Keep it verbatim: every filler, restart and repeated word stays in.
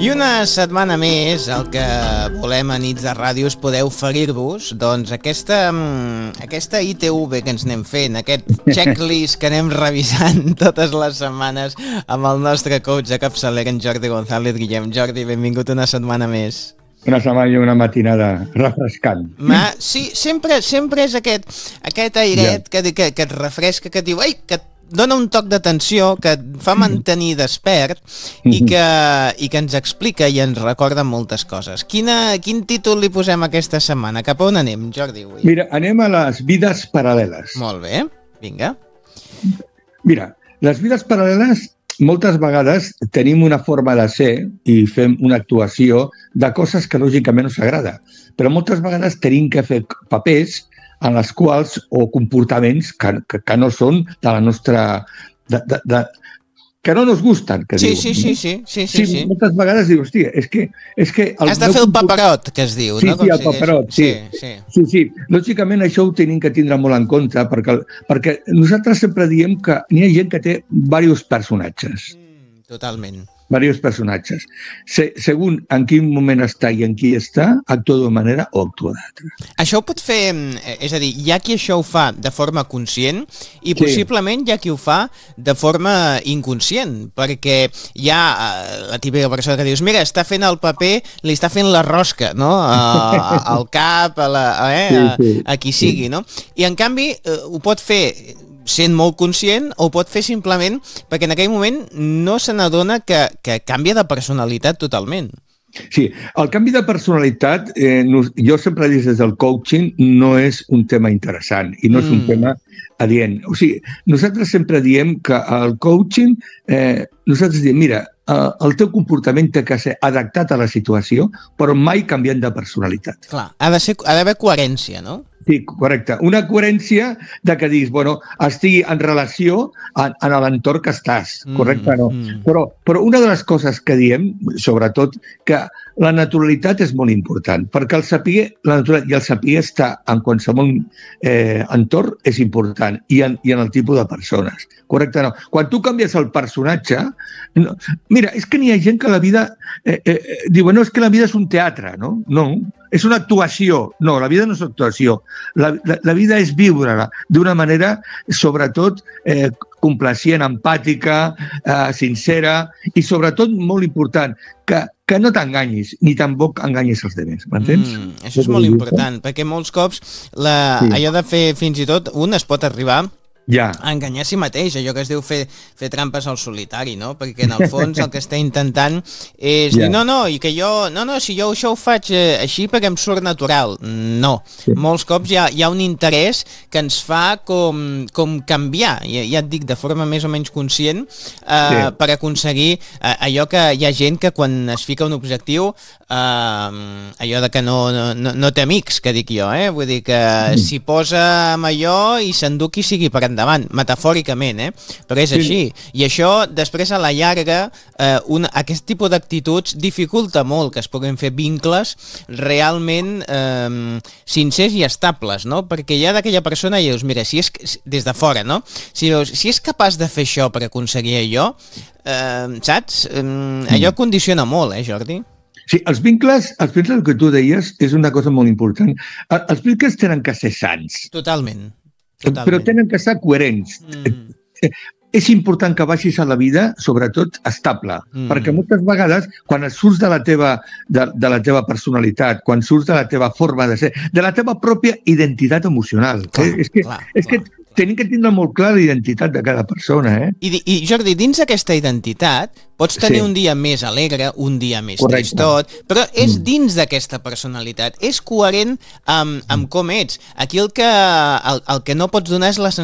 I una setmana més, el que volem a Nits de Ràdio és poder oferir-vos doncs, aquesta, aquesta I T V que ens anem fent, aquest checklist que anem revisant totes les setmanes amb el nostre coach de capçalera, en Jordi González. Guillem, Jordi, benvingut una setmana més. Una setmana i una matinada refrescant. Ma, sí, sempre, sempre és aquest, aquest airet ja. que, que, que et refresca, que et diu, ai, que dona un toc d'atenció, que et fa mantenir despert i que, i que ens explica i ens recorda moltes coses. Quina, quin títol li posem aquesta setmana? Cap a on anem, Jordi? Avui? Mira, anem a les vides paral·leles. Molt bé, vinga. Mira, les vides paral·leles moltes vegades tenim una forma de ser i fem una actuació de coses que lògicament no s'agrada, però moltes vegades tenim que fer papers en les quals, o comportaments que, que, que no són de la nostra... De, de, de, que no nos gusten, que sí, diuen. Sí, sí, sí, sí, sí, sí. Moltes vegades dius, hòstia, és que... És que el Has de fer el paperot, que es diu, sí, no? Sí, sí, el paperot, sí. Sí, sí. sí, sí. Lògicament això ho tenim que tindre molt en compte, perquè, perquè nosaltres sempre diem que n'hi ha gent que té diversos personatges. Mm, totalment. Diversos personatges. Se, segons en quin moment està i en qui està, actua d'una manera o actua d'altra. Això ho pot fer, és a dir, hi ha qui això ho fa de forma conscient i possiblement sí. hi ha qui ho fa de forma inconscient, perquè hi ha la típica persona que dius, mira, està fent el paper, li està fent la rosca, no? A, al cap, a, la, eh? a, sí, sí. a qui sigui, no? I en canvi ho pot fer sent molt conscient o ho pot fer simplement perquè en aquell moment no se n'adona que, que canvia de personalitat totalment. Sí, el canvi de personalitat, eh, no, jo sempre dic des del coaching, no és un tema interessant i no és un mm. tema adient. O sigui, nosaltres sempre diem que el coaching, eh, nosaltres diem, mira, eh, el teu comportament té que ser adaptat a la situació, però mai canviant de personalitat. Clar, ha de ser, ha d'haver coherència, no? Sí, correcte. Una coherència de que diguis, bueno, estigui en relació en, en l'entorn que estàs, correcte? No? Mm, mm. Però, però una de les coses que diem, sobretot, que la naturalitat és molt important, perquè el saber, la naturalitat i el saber estar en qualsevol eh, entorn és important, i en, i en el tipus de persones, correcte? No? Quan tu canvies el personatge, no, mira, és que n'hi ha gent que la vida, eh, eh, diu, no, és que la vida és un teatre, no? No, és una actuació. No, la vida no és actuació. La, la, la vida és viure-la d'una manera, sobretot, eh, complacient, empàtica, eh, sincera i, sobretot, molt important, que, que no t'enganyis, ni tampoc enganyis els demés, m'entens? Mm, això és molt important, perquè molts cops la, sí. allò de fer fins i tot, un es pot arribar ja. a enganyar a si mateix, allò que es diu fer, fer trampes al solitari, no? Perquè en el fons el que està intentant és ja. dir, no, no, i que jo, no, no, si jo això ho faig eh, així perquè em surt natural. No, sí. molts cops hi ha, hi ha un interès que ens fa com, com canviar, ja, ja et dic, de forma més o menys conscient, eh, sí. per aconseguir eh, allò que hi ha gent que quan es fica un objectiu, eh, allò de que no, no, no té amics, que dic jo, eh? Vull dir que mm. s'hi posa amb allò i s'endú qui sigui per endavant, metafòricament, eh? Però és sí. així. I això, després, a la llarga, eh, un, aquest tipus d'actituds dificulta molt que es puguin fer vincles realment eh, sincers i estables, no? Perquè ja d'aquella persona ja dius, mira, si és, des de fora, no? Si, si és capaç de fer això per aconseguir allò, eh, saps? Eh, allò condiciona molt, eh, Jordi? Sí, els vincles, els vincles que tu deies és una cosa molt important. Els vincles tenen que ser sants. Totalment. Totalment. Però tenen que ser coherents. Mm. És important que baixis a la vida, sobretot, estable, mm. perquè moltes vegades, quan surts de la, teva, de, de la teva personalitat, quan surts de la teva forma de ser, de la teva pròpia identitat emocional, clar, eh? és que, clar, és clar. que tenim que tindre molt clar la identitat de cada persona. Eh? I, I, Jordi, dins d'aquesta identitat, pots tenir sí. un dia més alegre, un dia més Correcte. tristot, però és mm. dins d'aquesta personalitat, és coherent amb, amb com ets. Aquí el que, el, el que no pots donar és la sensació